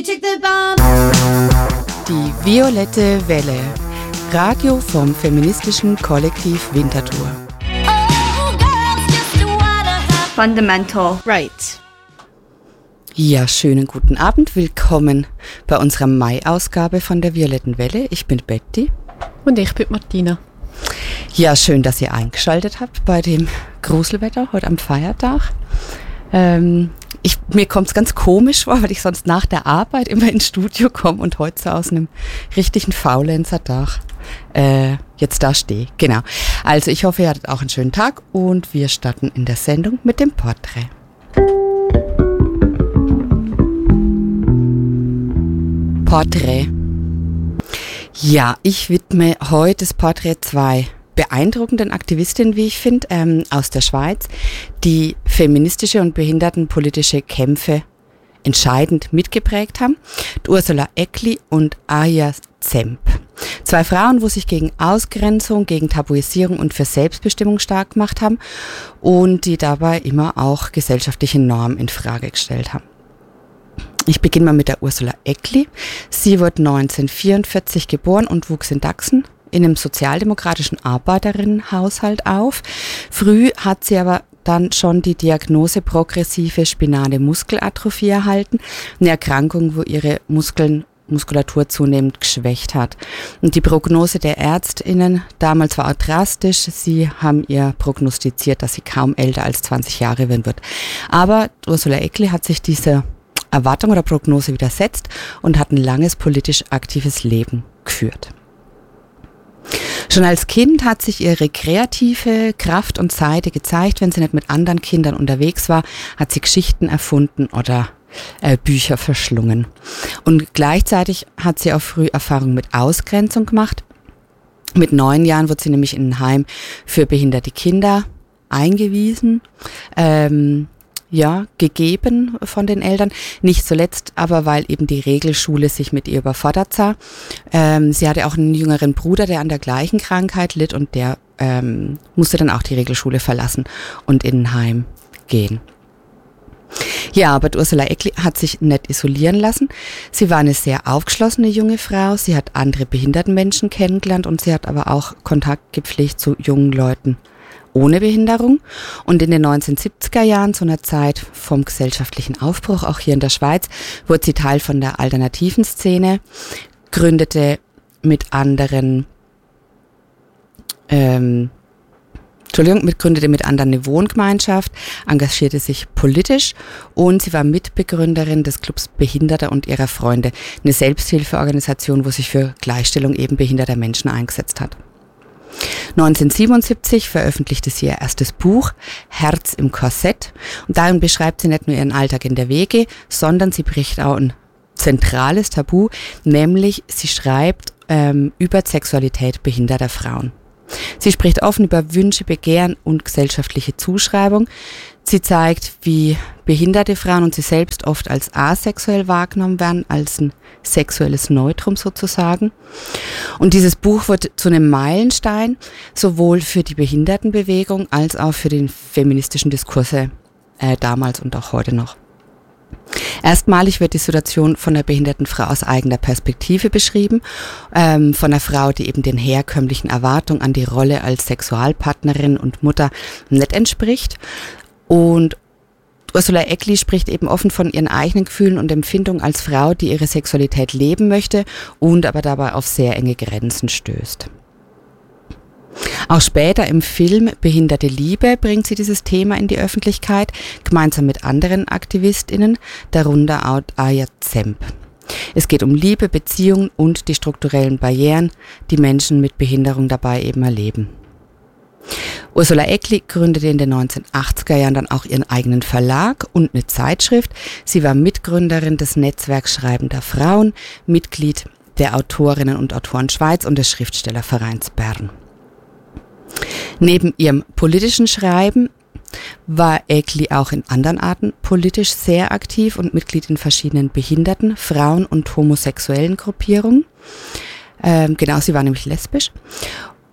took the bomb. Die violette Welle. Radio vom feministischen Kollektiv Winterthur. Oh, girls just wanna have Fundamental. Right. Ja, schönen guten Abend. Willkommen bei unserer Mai-Ausgabe von der Violetten Welle. Ich bin Betty. Und ich bin Martina. Ja, schön, dass ihr eingeschaltet habt bei dem Gruselwetter heute am Feiertag. Mir kommt es ganz komisch vor, weil ich sonst nach der Arbeit immer ins Studio komme und heute so aus einem richtigen Faulenzer-Tag jetzt da stehe. Genau. Also ich hoffe, ihr hattet auch einen schönen Tag und wir starten in der Sendung mit dem Porträt. Porträt. Ja, ich widme heute das Porträt zwei beeindruckenden Aktivistinnen, wie ich finde, aus der Schweiz, die feministische und behindertenpolitische Kämpfe entscheidend mitgeprägt haben. Die Ursula Eckli und Aya Zemp. Zwei Frauen, wo sich gegen Ausgrenzung, gegen Tabuisierung und für Selbstbestimmung stark gemacht haben und die dabei immer auch gesellschaftliche Normen in Frage gestellt haben. Ich beginne mal mit der Ursula Eckli. Sie wurde 1944 geboren und wuchs in Daxen in einem sozialdemokratischen Arbeiterinnenhaushalt auf. Früh hat sie aber dann schon die Diagnose progressive spinale Muskelatrophie erhalten, eine Erkrankung, wo ihre Muskulatur zunehmend geschwächt hat. Und die Prognose der ÄrztInnen damals war auch drastisch. Sie haben ihr prognostiziert, dass sie kaum älter als 20 Jahre werden wird. Aber Ursula Eckli hat sich dieser Erwartung oder Prognose widersetzt und hat ein langes politisch aktives Leben geführt. Schon als Kind hat sich ihre kreative Kraft und Seite gezeigt. Wenn sie nicht mit anderen Kindern unterwegs war, hat sie Geschichten erfunden oder Bücher verschlungen. Und gleichzeitig hat sie auch früh Erfahrung mit Ausgrenzung gemacht. Mit 9 Jahren wurde sie nämlich in ein Heim für behinderte Kinder eingewiesen. Gegeben von den Eltern. Nicht zuletzt aber, weil eben die Regelschule sich mit ihr überfordert sah. Sie hatte auch einen jüngeren Bruder, der an der gleichen Krankheit litt und der musste dann auch die Regelschule verlassen und in ein Heim gehen. Ja, aber Ursula Eckli hat sich nicht isolieren lassen. Sie war eine sehr aufgeschlossene junge Frau. Sie hat andere behinderten Menschen kennengelernt und sie hat aber auch Kontakt gepflegt zu jungen Leuten ohne Behinderung. Und in den 1970er Jahren, zu einer Zeit vom gesellschaftlichen Aufbruch, auch hier in der Schweiz, wurde sie Teil von der alternativen Szene, gründete mit anderen eine Wohngemeinschaft, engagierte sich politisch und sie war Mitbegründerin des Clubs Behinderter und ihrer Freunde, eine Selbsthilfeorganisation, wo sich für Gleichstellung eben behinderter Menschen eingesetzt hat. 1977 veröffentlichte sie ihr erstes Buch, Herz im Korsett. Und darin beschreibt sie nicht nur ihren Alltag in der WG, sondern sie bricht auch ein zentrales Tabu, nämlich sie schreibt über Sexualität behinderter Frauen. Sie spricht offen über Wünsche, Begehren und gesellschaftliche Zuschreibung. Sie zeigt, wie behinderte Frauen und sie selbst oft als asexuell wahrgenommen werden, als ein sexuelles Neutrum sozusagen. Und dieses Buch wird zu einem Meilenstein, sowohl für die Behindertenbewegung als auch für den feministischen Diskurse damals und auch heute noch. Erstmalig wird die Situation von der behinderten Frau aus eigener Perspektive beschrieben, von einer Frau, die eben den herkömmlichen Erwartungen an die Rolle als Sexualpartnerin und Mutter nicht entspricht. Und Ursula Eckli spricht eben offen von ihren eigenen Gefühlen und Empfindungen als Frau, die ihre Sexualität leben möchte und aber dabei auf sehr enge Grenzen stößt. Auch später im Film Behinderte Liebe bringt sie dieses Thema in die Öffentlichkeit, gemeinsam mit anderen AktivistInnen, darunter auch Aya Zemp. Es geht um Liebe, Beziehungen und die strukturellen Barrieren, die Menschen mit Behinderung dabei eben erleben. Ursula Eckli gründete in den 1980er Jahren dann auch ihren eigenen Verlag und eine Zeitschrift. Sie war Mitgründerin des Netzwerks Schreibender Frauen, Mitglied der Autorinnen und Autoren Schweiz und des Schriftstellervereins Bern. Neben ihrem politischen Schreiben war Eckli auch in anderen Arten politisch sehr aktiv und Mitglied in verschiedenen Behinderten-, Frauen- und homosexuellen Gruppierungen. Sie war nämlich lesbisch.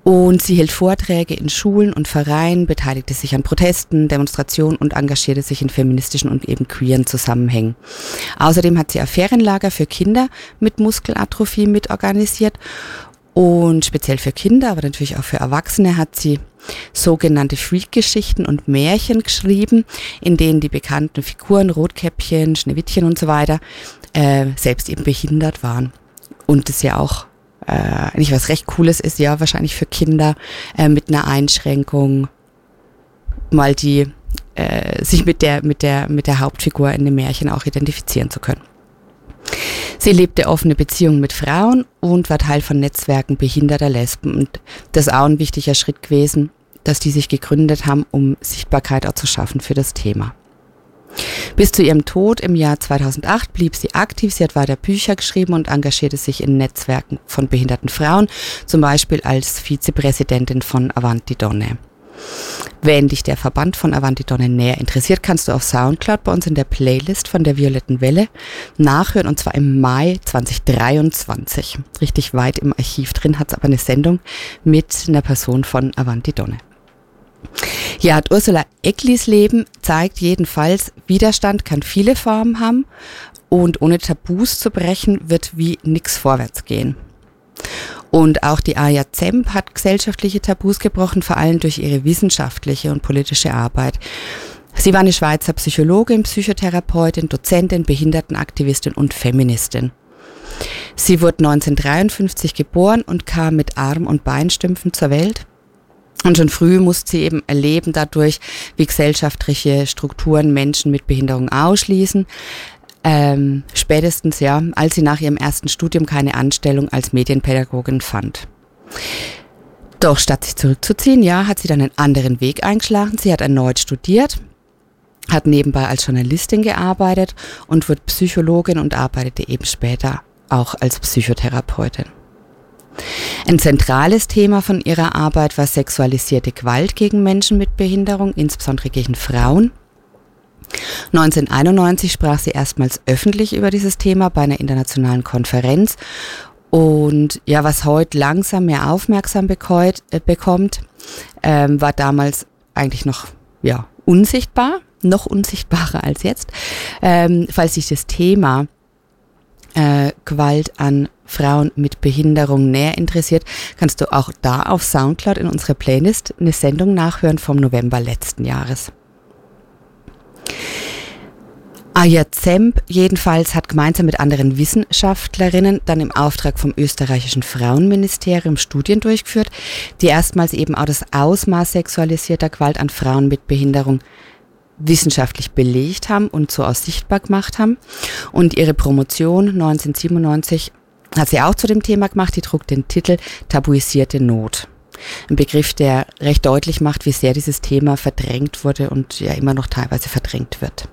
Und sie hielt Vorträge in Schulen und Vereinen, beteiligte sich an Protesten, Demonstrationen und engagierte sich in feministischen und eben queeren Zusammenhängen. Außerdem hat sie Ferienlager für Kinder mit Muskelatrophie mitorganisiert. Und speziell für Kinder, aber natürlich auch für Erwachsene hat sie sogenannte Freak-Geschichten und Märchen geschrieben, in denen die bekannten Figuren, Rotkäppchen, Schneewittchen und so weiter, selbst eben behindert waren. Und das ja auch eigentlich was recht Cooles ist, ja, wahrscheinlich für Kinder mit einer Einschränkung, mal die sich mit der Hauptfigur in dem Märchen auch identifizieren zu können. Sie lebte offene Beziehungen mit Frauen und war Teil von Netzwerken behinderter Lesben. Und das ist auch ein wichtiger Schritt gewesen, dass die sich gegründet haben, um Sichtbarkeit auch zu schaffen für das Thema. Bis zu ihrem Tod im Jahr 2008 blieb sie aktiv. Sie hat weiter Bücher geschrieben und engagierte sich in Netzwerken von behinderten Frauen, zum Beispiel als Vizepräsidentin von Avanti Donne. Wenn dich der Verband von Avanti Donne näher interessiert, kannst du auf Soundcloud bei uns in der Playlist von der Violetten Welle nachhören, und zwar im Mai 2023. Richtig weit im Archiv drin, hat es aber eine Sendung mit einer Person von Avanti Donne. Ja, Ursula Ecklis Leben zeigt jedenfalls, Widerstand kann viele Formen haben und ohne Tabus zu brechen, wird wie nix vorwärts gehen. Und auch die Aja Zemp hat gesellschaftliche Tabus gebrochen, vor allem durch ihre wissenschaftliche und politische Arbeit. Sie war eine Schweizer Psychologin, Psychotherapeutin, Dozentin, Behindertenaktivistin und Feministin. Sie wurde 1953 geboren und kam mit Arm- und Beinstümpfen zur Welt. Und schon früh musste sie eben erleben dadurch, wie gesellschaftliche Strukturen Menschen mit Behinderung ausschließen. Spätestens, ja, als sie nach ihrem ersten Studium keine Anstellung als Medienpädagogin fand. Doch statt sich zurückzuziehen, ja, hat sie dann einen anderen Weg eingeschlagen. Sie hat erneut studiert, hat nebenbei als Journalistin gearbeitet und wird Psychologin und arbeitete eben später auch als Psychotherapeutin. Ein zentrales Thema von ihrer Arbeit war sexualisierte Gewalt gegen Menschen mit Behinderung, insbesondere gegen Frauen. 1991 sprach sie erstmals öffentlich über dieses Thema bei einer internationalen Konferenz. Und ja, was heute langsam mehr Aufmerksamkeit bekommt, war damals eigentlich noch unsichtbar, noch unsichtbarer als jetzt, falls sich das Thema Gewalt an Frauen mit Behinderung näher interessiert, kannst du auch da auf Soundcloud in unserer Playlist eine Sendung nachhören vom November letzten Jahres. Aja Zemp jedenfalls hat gemeinsam mit anderen Wissenschaftlerinnen dann im Auftrag vom österreichischen Frauenministerium Studien durchgeführt, die erstmals eben auch das Ausmaß sexualisierter Gewalt an Frauen mit Behinderung wissenschaftlich belegt haben und so auch sichtbar gemacht haben. Und ihre Promotion 1997 hat sie auch zu dem Thema gemacht, die trug den Titel Tabuisierte Not. Ein Begriff, der recht deutlich macht, wie sehr dieses Thema verdrängt wurde und ja immer noch teilweise verdrängt wird.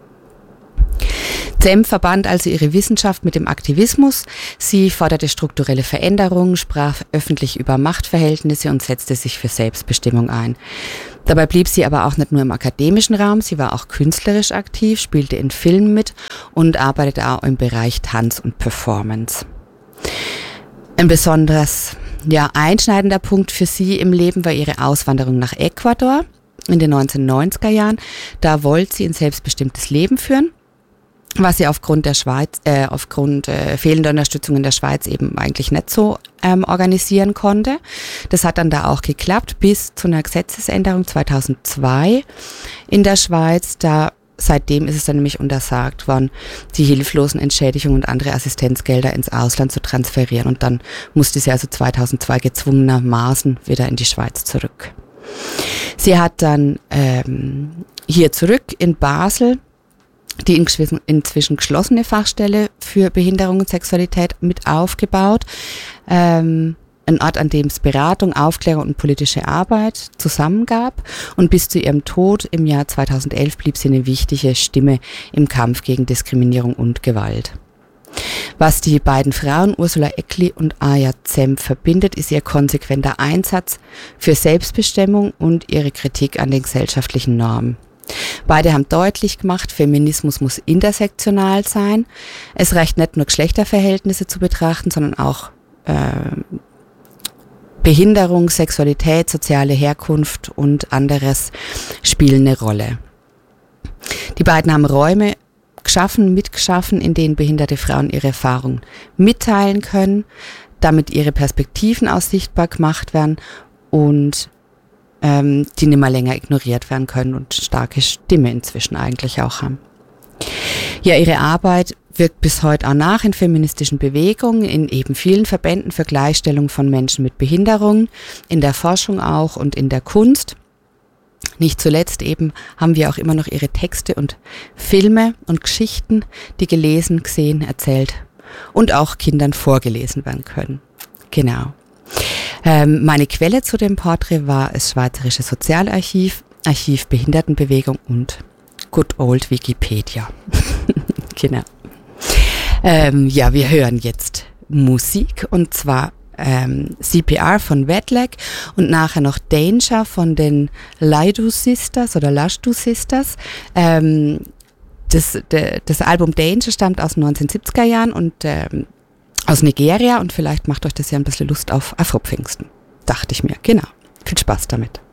Zemp verband also ihre Wissenschaft mit dem Aktivismus. Sie forderte strukturelle Veränderungen, sprach öffentlich über Machtverhältnisse und setzte sich für Selbstbestimmung ein. Dabei blieb sie aber auch nicht nur im akademischen Raum, sie war auch künstlerisch aktiv, spielte in Filmen mit und arbeitete auch im Bereich Tanz und Performance. Ein besonders einschneidender Punkt für sie im Leben war ihre Auswanderung nach Ecuador in den 1990er Jahren. Da wollte sie ein selbstbestimmtes Leben führen, was sie aufgrund fehlender Unterstützung in der Schweiz eben eigentlich nicht so organisieren konnte. Das hat dann da auch geklappt bis zu einer Gesetzesänderung 2002 in der Schweiz. Seitdem ist es dann nämlich untersagt worden, die Hilflosenentschädigung und andere Assistenzgelder ins Ausland zu transferieren. Und dann musste sie also 2002 gezwungenermaßen wieder in die Schweiz zurück. Sie hat dann hier zurück in Basel die inzwischen geschlossene Fachstelle für Behinderung und Sexualität mit aufgebaut. Ein Ort, an dem es Beratung, Aufklärung und politische Arbeit zusammen gab. Und bis zu ihrem Tod im Jahr 2011 blieb sie eine wichtige Stimme im Kampf gegen Diskriminierung und Gewalt. Was die beiden Frauen, Ursula Eckli und Aja Zemp, verbindet, ist ihr konsequenter Einsatz für Selbstbestimmung und ihre Kritik an den gesellschaftlichen Normen. Beide haben deutlich gemacht, Feminismus muss intersektional sein. Es reicht nicht nur Geschlechterverhältnisse zu betrachten, sondern auch Behinderung, Sexualität, soziale Herkunft und anderes spielen eine Rolle. Die beiden haben Räume mitgeschaffen, in denen behinderte Frauen ihre Erfahrungen mitteilen können, damit ihre Perspektiven auch sichtbar gemacht werden und die nicht mehr länger ignoriert werden können und starke Stimme inzwischen eigentlich auch haben. Ja, ihre Arbeit wirkt bis heute auch nach in feministischen Bewegungen, in eben vielen Verbänden für Gleichstellung von Menschen mit Behinderung, in der Forschung auch und in der Kunst. Nicht zuletzt eben haben wir auch immer noch ihre Texte und Filme und Geschichten, die gelesen, gesehen, erzählt und auch Kindern vorgelesen werden können. Genau. Meine Quelle zu dem Porträt war das Schweizerische Sozialarchiv, Archiv Behindertenbewegung und Good Old Wikipedia. Genau. Ja, wir hören jetzt Musik und zwar CPR von Wedlag und nachher noch Danger von den Lashdu Sisters. Das Album Danger stammt aus den 1970er Jahren und aus Nigeria und vielleicht macht euch das ja ein bisschen Lust auf Afropfingsten. Dachte ich mir. Genau. Viel Spaß damit.